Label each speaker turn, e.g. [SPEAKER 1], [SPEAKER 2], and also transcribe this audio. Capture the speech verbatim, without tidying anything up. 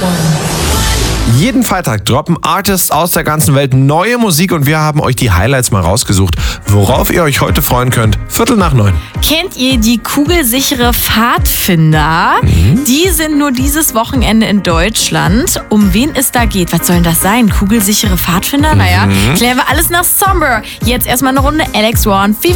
[SPEAKER 1] Jeden Freitag droppen Artists aus der ganzen Welt neue Musik und wir haben euch die Highlights mal rausgesucht, worauf ihr euch heute freuen könnt. Viertel nach neun.
[SPEAKER 2] Kennt ihr die kugelsichere Pfadfinder? Mhm. Die sind nur dieses Wochenende in Deutschland. Um wen es da geht, was soll denn das sein? Kugelsichere Pfadfinder? Mhm. Naja, klären wir alles nach Somber. Jetzt erstmal eine Runde Alex Warren, Fever